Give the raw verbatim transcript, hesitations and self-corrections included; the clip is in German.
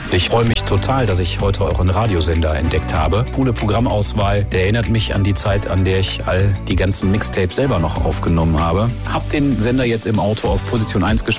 Ich freue mich total, dass ich heute euren Radiosender entdeckt habe. Coole Programmauswahl, der erinnert mich an die Zeit, an der ich all die ganzen Mixtapes selber noch aufgenommen habe. Hab den Sender jetzt im Auto auf Position eins gespielt.